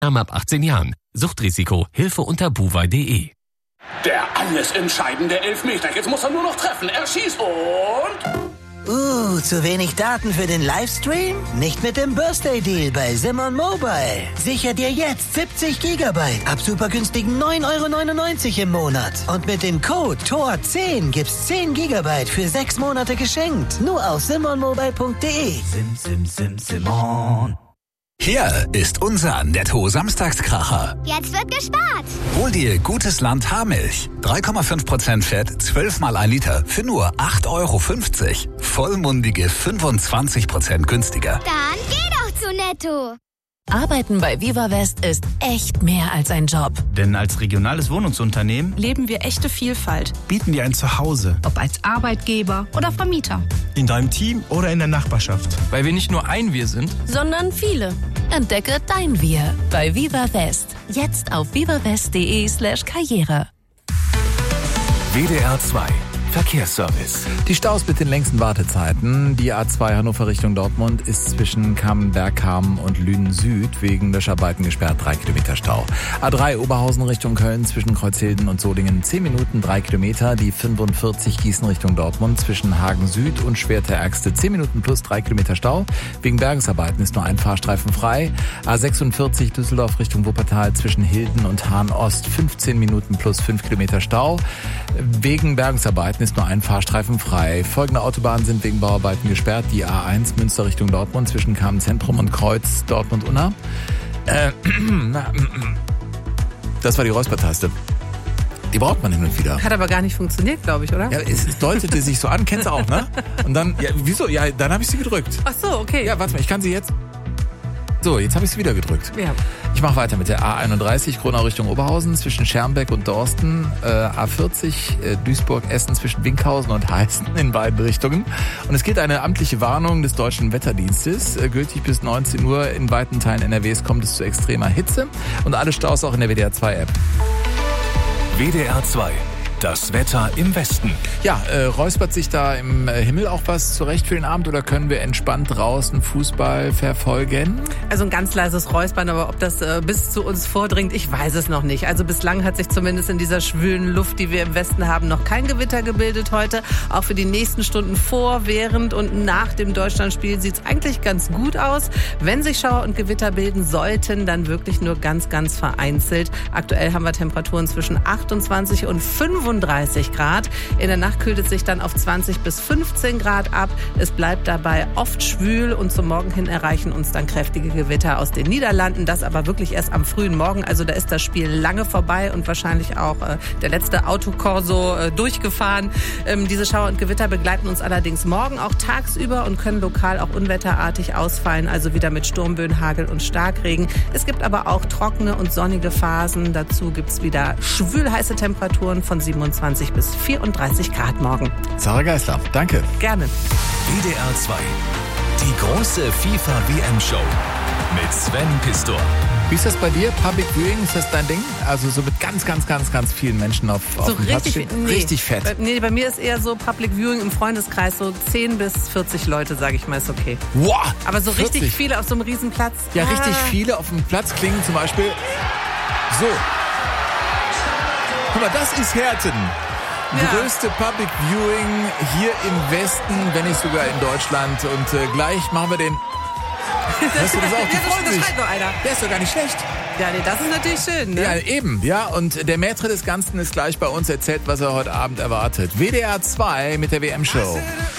Ab 18 Jahren. Suchtrisiko. Hilfe unter buwei.de. Der alles entscheidende Elfmeter. Jetzt muss er nur noch treffen. Er schießt und... zu wenig Daten für den Livestream? Nicht mit dem Birthday-Deal bei Simon Mobile. Sicher dir jetzt 70 Gigabyte ab super günstigen 9,99 € im Monat. Und mit dem Code TOR10 gibt's 10 Gigabyte für 6 Monate geschenkt. Nur auf simonmobile.de. Simon. Hier ist unser Netto-Samstagskracher. Jetzt wird gespart. Hol dir gutes Land Haarmilch. 3,5% Fett, 12 mal 1 Liter für nur 8,50 €. Vollmundige 25% günstiger. Dann geh doch zu Netto. Arbeiten bei Viva West ist echt mehr als ein Job. Denn als regionales Wohnungsunternehmen leben wir echte Vielfalt. bieten dir ein Zuhause. Ob als Arbeitgeber oder Vermieter. In deinem Team oder in der Nachbarschaft. Weil wir nicht nur ein Wir sind, sondern viele. Entdecke dein Wir bei Viva West. Jetzt auf vivawest.de/Karriere. WDR 2 Verkehrsservice. Die Staus mit den längsten Wartezeiten. Die A2 Hannover Richtung Dortmund ist zwischen Cammenberg-Hamm und Lünen Süd wegen Löscharbeiten gesperrt, 3 Kilometer Stau. A3 Oberhausen Richtung Köln zwischen Kreuzhilden und Solingen 10 Minuten, 3 Kilometer. Die 45 Gießen Richtung Dortmund zwischen Hagen Süd und Schwerte-Ergste 10 Minuten plus 3 Kilometer Stau. Wegen Bergesarbeiten ist nur ein Fahrstreifen frei. A46 Düsseldorf Richtung Wuppertal zwischen Hilden und Hahn Ost 15 Minuten plus 5 Kilometer Stau. Wegen Bergungsarbeiten ist nur ein Fahrstreifen frei. Folgende Autobahnen sind wegen Bauarbeiten gesperrt. Die A1 Münster Richtung Dortmund zwischen Kamen-Zentrum und Kreuz Dortmund-Unna. Das war die Räuspertaste. Die braucht man hin und wieder. Hat aber gar nicht funktioniert, glaube ich, oder? Ja, es deutete sich so an. Kennst du auch, ne? Und dann, ja, wieso? Ja, dann habe ich sie gedrückt. Ach so, okay. Ja, warte mal, ich kann sie jetzt... So, jetzt habe ich sie wieder gedrückt. Ja. Ich mache weiter mit der A31, Gronau Richtung Oberhausen, zwischen Schermbeck und Dorsten. A40, Duisburg-Essen zwischen Winkhausen und Heißen in beiden Richtungen. Und es gilt eine amtliche Warnung des Deutschen Wetterdienstes. Gültig bis 19 Uhr. In weiten Teilen NRWs kommt es zu extremer Hitze. Und alle Staus auch in der WDR 2 App. WDR 2. Das Wetter im Westen. Ja, räuspert sich da im Himmel auch was zurecht für den Abend oder können wir entspannt draußen Fußball verfolgen? Also ein ganz leises Räuspern, aber ob das bis zu uns vordringt, ich weiß es noch nicht. Also bislang hat sich zumindest in dieser schwülen Luft, die wir im Westen haben, noch kein Gewitter gebildet heute. Auch für die nächsten Stunden vor, während und nach dem Deutschlandspiel sieht es eigentlich ganz gut aus. Wenn sich Schauer und Gewitter bilden sollten, dann wirklich nur ganz, ganz vereinzelt. Aktuell haben wir Temperaturen zwischen 28 und 35 Grad. In der Nacht kühlt es sich dann auf 20 bis 15 Grad ab. Es bleibt dabei oft schwül und zum Morgen hin erreichen uns dann kräftige Gewitter aus den Niederlanden. Das aber wirklich erst am frühen Morgen. Also da ist das Spiel lange vorbei und wahrscheinlich auch der letzte Autokorso durchgefahren. Diese Schauer und Gewitter begleiten uns allerdings morgen auch tagsüber und können lokal auch unwetterartig ausfallen. Also wieder mit Sturmböen, Hagel und Starkregen. Es gibt aber auch trockene und sonnige Phasen. Dazu gibt es wieder schwül-heiße Temperaturen von 27 bis 34 Grad morgen. Sarah Geisler, danke. Gerne. WDR 2. Die große FIFA-WM-Show mit Sven Pistor. Wie ist das bei dir? Public Viewing, ist das dein Ding? Also so mit ganz vielen Menschen auf so dem Platz stehen? Nee, richtig fett. Nee, bei mir ist eher so Public Viewing im Freundeskreis, so 10 bis 40 Leute, sage ich mal, ist okay. Wow! Aber so 40. richtig viele auf so einem Riesenplatz. Ja, richtig viele auf dem Platz klingen zum Beispiel so. Guck mal, das ist Herten. Größte Public Viewing hier im Westen, wenn nicht sogar in Deutschland. Und gleich machen wir den... Hörst du das auch? Die freuen sich. Der ist doch gar nicht schlecht. Ja, nee, das ist natürlich schön, ne? Ja, eben. Ja, und der Maître des Ganzen ist gleich bei uns, erzählt, was er heute Abend erwartet. WDR 2 mit der WM-Show.